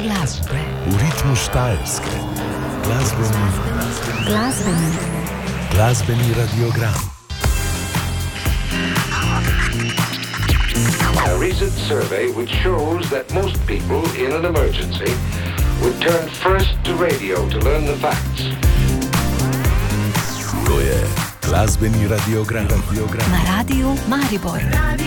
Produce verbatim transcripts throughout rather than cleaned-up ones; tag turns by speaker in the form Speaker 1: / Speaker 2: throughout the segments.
Speaker 1: glasbe.
Speaker 2: V ritmu Štajerske. Glasbeni,
Speaker 1: Glasbeni,
Speaker 2: glasbeni radiogram.
Speaker 3: A recent survey which shows that most people in an emergency would turn first to radio to learn the facts.
Speaker 2: To je glasbeni radiogram. radiogram.
Speaker 1: na radiju Maribor.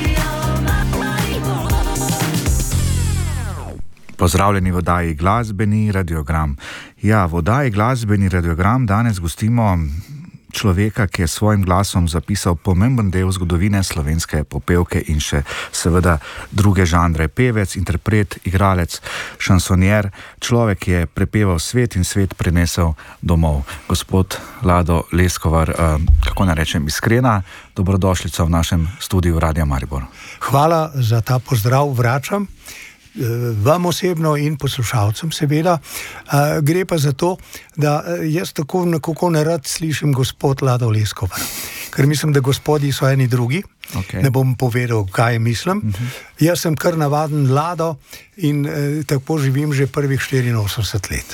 Speaker 4: Pozdravljeni v oddaji Glasbeni radiogram. Ja, v oddaji Glasbeni radiogram danes gostimo človeka, ki je s svojim glasom zapisal pomemben del zgodovine slovenske popevke in še seveda druge žanre. Pevec, interpret, igralec, šansonjer, človek, ki je prepeval svet in svet prinesel domov. Gospod Lado Leskovar, eh, kako naj rečem, iskrena dobrodošlica v našem studiu Radia Maribor.
Speaker 5: Hvala za ta pozdrav, vračam vam osebno in poslušalcem seveda. Gre pa za to, da jaz tako nekako nerad slišim gospod Lado Leskovar, ker mislim, da gospodi so eni drugi. Okay. Ne bom povedal, kaj mislim. Uh-huh. Jaz sem kar navaden Lado in eh, tako živim že prvih štiriinosemdeset let.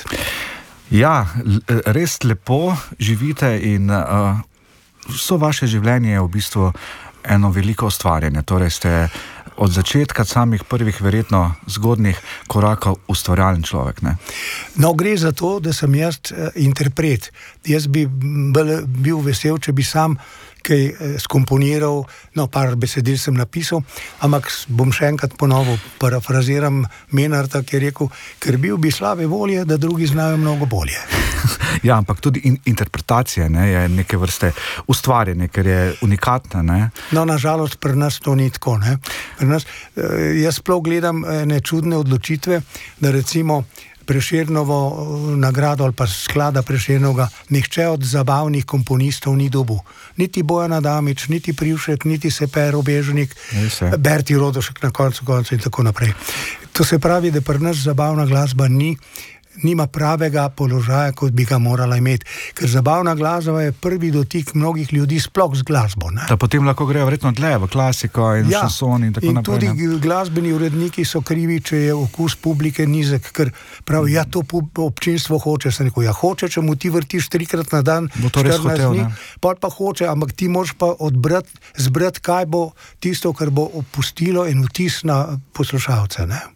Speaker 4: Ja, res lepo živite in uh, vso vaše življenje je v bistvu eno veliko ustvarjanje. Torej ste od začetka samih prvih verjetno zgodnih korakov ustvarjalen človek, ne?
Speaker 5: No, gre za to, da sem jaz uh, interpret. Jaz bi bil vesel, če bi sam kaj uh, skomponiral, no, par besedil sem napisal, ampak bom še enkrat ponovil, parafraziram Menarta, ki je rekel, ker bil bi slabe volje, da drugi znajo mnogo bolje.
Speaker 4: Ja, ampak tudi in, interpretacija, ne, je neke vrste ustvarjanje, ker je unikatna, ne?
Speaker 5: No, nažalost, pri nas to ni tako, ne. Pri nas, eh, jaz sploh gledam ene čudne odločitve, da recimo Prešernovo nagrado ali pa sklada Prešernovega nihče od zabavnih komponistov ni dobil. Niti Bojan Adamič, niti Privšek, niti Seper Obežnik, Berti Rodošek na koncu koncu in tako naprej. To se pravi, da pri nas zabavna glasba ni nima pravega položaja, kot bi ga morala imeti. Ker zabavna glasba je prvi dotik mnogih ljudi sploh z glasbo. Ne?
Speaker 4: Da potem lahko grejo verjetno dlje v klasiko in ja, šanson in tako
Speaker 5: in
Speaker 4: naprej.
Speaker 5: In tudi glasbeni uredniki so krivi, če je okus publike nizek, ker pravi, ja, to občinstvo hoče. Sem rekel, ja, hoče, če mu ti vrtiš trikrat na dan, štirinajst dni, pa pa hoče, ampak ti moraš pa odbrati, zbrati, kaj bo tisto, kar bo opustilo in vtis na poslušalce. Ne?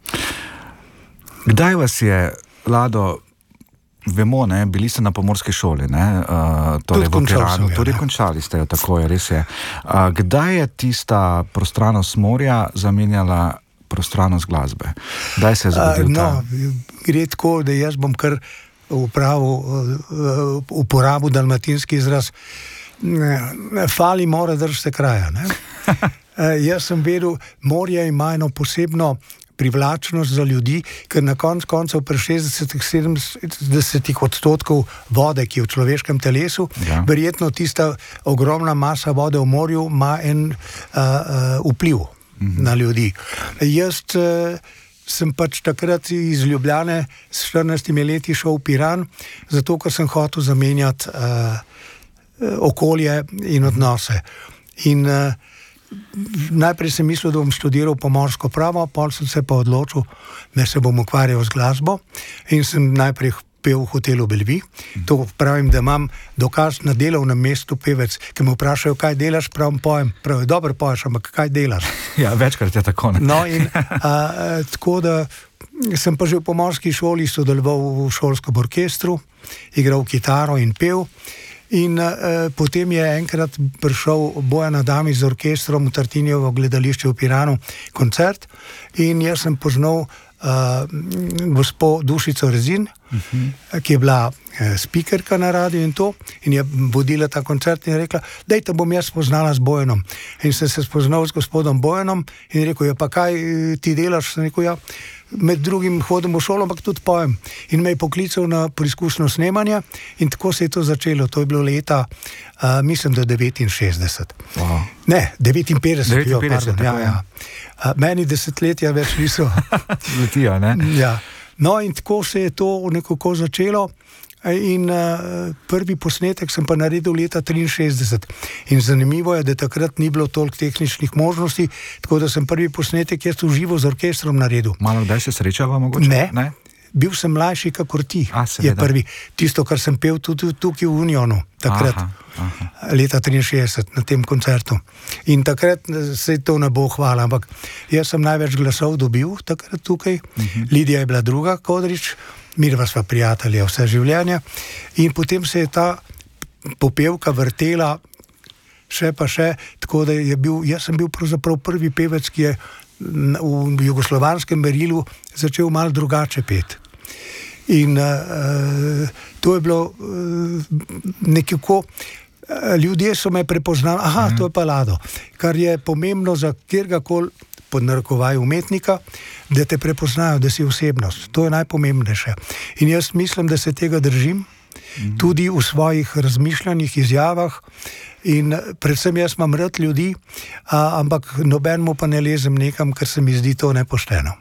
Speaker 4: Kdaj vas je, Lado, vemo, ne, bili ste na pomorski šoli, ne, uh, torej v Piranu, tudi končali ste jo, tako je, res je. Uh, kdaj je tista prostranost morja zamenjala prostranost glasbe? Kdaj se je zgodil ta?
Speaker 5: Uh, no, gre tako, da jaz bom kar upravil, uh, uporabil dalmatinski izraz, fali more, drž se kraja, ne. uh, jaz sem vedel, morje ima eno posebno privlačnost za ljudi, ker na konc koncev pri šestdesetih, sedemdesetih odstotkov vode, ki je v človeškem telesu, ja. Verjetno tista ogromna masa vode v morju ima en uh, uh, vpliv mhm. na ljudi. Jaz uh, sem pač takrat iz Ljubljane s štirinajstimi leti šel v Piran, zato ker sem hotel zamenjati uh, okolje in odnose. In uh, najprej sem mislil, da bom študiral pomorsko pravo, potem sem se pa odločil, da se bom ukvarjal z glasbo in sem najprej pel v hotelu Bellevue. To pravim, da imam dokaz na delovnem mestu pevec, ki me vprašajo, kaj delaš, pravim, pojem. Pravi, dobro poješ, ampak kaj delaš?
Speaker 4: Ja, večkrat je tako, ne?
Speaker 5: No in a, tako da sem pa že v pomorski šoli sodeloval v šolskem orkestru, igral kitaro in pel. In uh, potem je enkrat prišel Bojan Adamič z orkestrom v Tartinijevo gledališče v Piranu koncert in jaz sem poznal uh, gospo Dušico Rezin, uh-huh. ki je bila uh, spikerka na radiju in to, in je vodila ta koncert in je rekla, daj te bom jaz spoznala z Bojanom. In sem se spoznal s gospodom Bojanom in rekel, ja pa kaj ti delaš? Sem rekel, ja, med drugim hodim v šolo, ampak tudi pojem. In me je poklical na preizkušnjo snemanja in tako se je to začelo. To je bilo leta, uh, mislim, da devetinšestdeset. Wow. Ne, devetinpetdeset. devetinpetdeset, jo, pardon, ja, ja. Uh, meni desetletja več niso.
Speaker 4: Letijo, ne?
Speaker 5: Ja. No in tako se je to nekako začelo. In uh, prvi posnetek sem pa naredil leta triinšestdeset. In zanimivo je, da takrat ni bilo toliko tehničnih možnosti, tako da sem prvi posnetek jaz v živo z orkestrom naredil.
Speaker 4: Malo kdaj se srečava mogoče?
Speaker 5: Ne,
Speaker 4: ne?
Speaker 5: bil sem mlajši kakor ti,
Speaker 4: A,
Speaker 5: je prvi. Tisto, kar sem pel tudi tukaj v Unionu, takrat,
Speaker 4: Aha, aha.
Speaker 5: leta triinšestdeset, na tem koncertu. In takrat se to ne bo hvala, ampak jaz sem največ glasov dobil takrat tukaj. Uh-huh. Lidija je bila druga, Kodrič, midva sva prijatelja vse življenje. In potem se je ta popevka vrtela še pa še, tako da je bil, jaz sem bil pravzaprav prvi pevec, ki je v jugoslovanskem merilu začel malo drugače peti. In uh, to je bilo uh, nekako, uh, ljudje so me prepoznali, aha, mm. to je pa Lado, kar je pomembno za kjergakoli pod narekovaj umetnika, da te prepoznajo, da si osebnost. To je najpomembnejše. In jaz mislim, da se tega držim, mm. tudi v svojih razmišljanjih, izjavah. In predvsem jaz imam rad ljudi, a, ampak nobenemu pa ne lezem nekam, ker se mi zdi to nepošteno.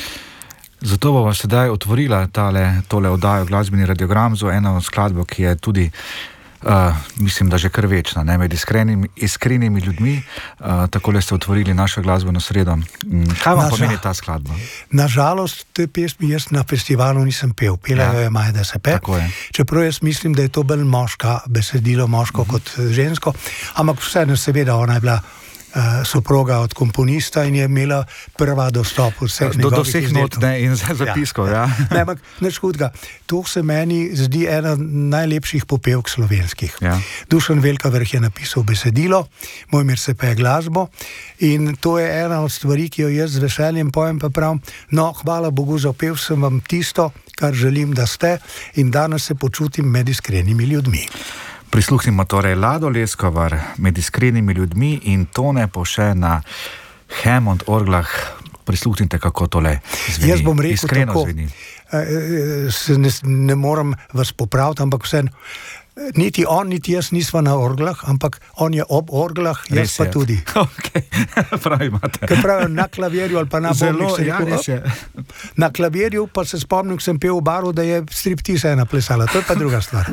Speaker 4: Zato bova sedaj otvorila tale, tole oddajo Glasbeni radiogram z eno skladbo, ki je tudi, uh, mislim, da že kar večna, ne, med iskrenimi, iskrenimi ljudmi. Uh, takole ste otvorili našo glasbeno sredo. Kaj vam pomeni ta skladba?
Speaker 5: Nažalost, te pesmi jaz na festivalu nisem pel. Pela jo je Majda Sepe. Čeprav jaz mislim, da je to bolj moška besedilo, moško uh-huh. kot žensko. Ampak vseeno seveda ona je bila uh, soproga od komponista in je imela prva dostop vseh
Speaker 4: do, do vseh
Speaker 5: izdelkov.
Speaker 4: not, ne, in zapiskov, ja. ja.
Speaker 5: Ne, ampak nič hudega. To se meni zdi ena najlepših popevk slovenskih.
Speaker 4: Ja.
Speaker 5: Dušan Velika Vrh je napisal besedilo, Mojmir Sepe glasbo in to je ena od stvari, ki jo jaz z veseljem pojem pa pravim, no, hvala Bogu, zapel sem vam tisto, kar želim, da ste in danes se počutim med iskrenimi ljudmi.
Speaker 4: Prisluhnimo torej Lado Leskovar med iskrenimi ljudmi in Tone Povše na Hammond orglah. Prisluhnite, kako tole zveni.
Speaker 5: Jaz bom rekel
Speaker 4: iskreno
Speaker 5: tako,
Speaker 4: zveni.
Speaker 5: Se ne, ne moram vas popraviti, ampak vse, niti on, niti jaz nisva na orglah, ampak on je ob orglah, jaz
Speaker 4: Res
Speaker 5: pa
Speaker 4: je.
Speaker 5: tudi.
Speaker 4: Okay. Prav imate.
Speaker 5: Ker pravijo na klavirju ali pa na bobnih, se
Speaker 4: ja,
Speaker 5: rekel,
Speaker 4: res je.
Speaker 5: na klavirju pa se spomnim, ko sem pel v baru, da je striptease ena plesala, to je pa druga stvar.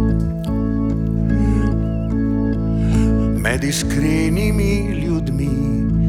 Speaker 5: Med iskrenimi ljudmi